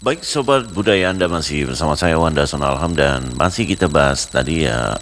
Baik Sobat Budaya, Anda masih bersama saya Wanda Sonalham dan masih kita bahas tadi ya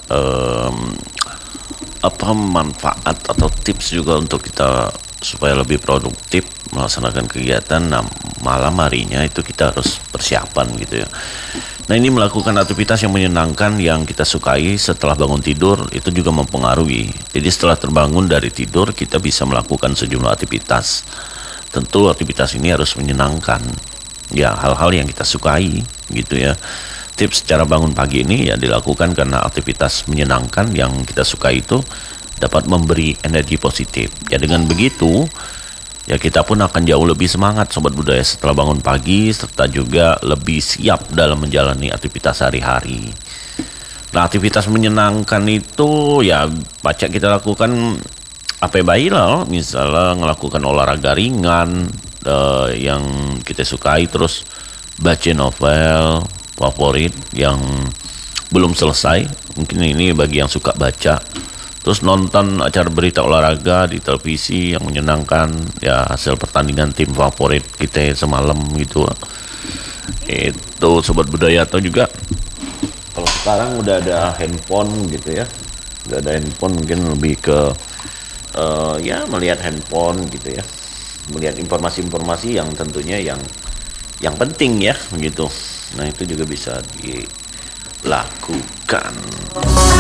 apa manfaat atau tips juga untuk kita supaya lebih produktif melaksanakan kegiatan. Nah, malam harinya itu kita harus persiapan gitu ya. Nah, ini melakukan aktivitas yang menyenangkan yang kita sukai setelah bangun tidur itu juga mempengaruhi. Jadi setelah terbangun dari tidur kita bisa melakukan sejumlah aktivitas. Tentu aktivitas ini harus menyenangkan. Ya, hal-hal yang kita sukai gitu ya. Tips cara bangun pagi ini ya dilakukan karena aktivitas menyenangkan yang kita suka itu dapat memberi energi positif. Ya dengan begitu ya kita pun akan jauh lebih semangat Sobat Budaya setelah bangun pagi serta juga lebih siap dalam menjalani aktivitas sehari-hari. Nah, aktivitas menyenangkan itu ya baca kita lakukan apa baik lah, misalnya melakukan olahraga ringan yang kita sukai, terus baca novel favorit yang belum selesai, mungkin ini bagi yang suka baca, terus nonton acara berita olahraga di televisi yang menyenangkan ya, hasil pertandingan tim favorit kita semalam gitu. Itu Sobat Budaya. Atau juga kalau sekarang udah ada handphone gitu ya, udah ada handphone, mungkin lebih ke ya melihat handphone gitu ya, melihat informasi-informasi yang tentunya yang penting ya begitu. Nah, itu juga bisa dilakukan.